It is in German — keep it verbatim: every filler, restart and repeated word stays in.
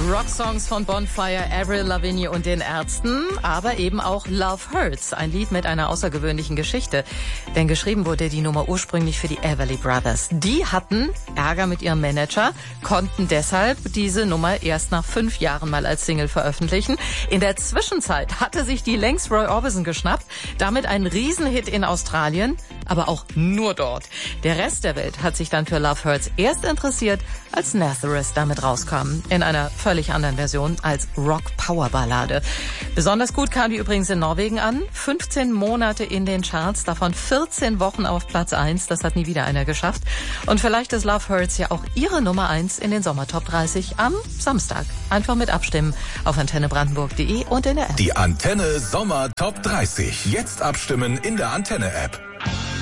Rocksongs von Bonfire, Avril Lavigne und den Ärzten, aber eben auch Love Hurts, ein Lied mit einer außergewöhnlichen Geschichte. Denn geschrieben wurde die Nummer ursprünglich für die Everly Brothers. Die hatten Ärger mit ihrem Manager, konnten deshalb diese Nummer erst nach fünf Jahren mal als Single veröffentlichen. In der Zwischenzeit hatte sich die längst Roy Orbison geschnappt, damit ein Riesenhit in Australien, aber auch nur dort. Der Rest der Welt hat sich dann für Love Hurts erst interessiert, als Nazareth damit rauskam, in einer völlig anderen Version als Rock-Power-Ballade. Besonders gut kam die übrigens in Norwegen an. fünfzehn Monate in den Charts, davon vierzehn Wochen auf Platz eins. Das hat nie wieder einer geschafft. Und vielleicht ist Love Hurts ja auch ihre Nummer eins in den Sommertop dreißig am Samstag. Einfach mit abstimmen auf antenne brandenburg punkt de und in der App. Die Antenne Sommer Top dreißig. Jetzt abstimmen in der Antenne-App.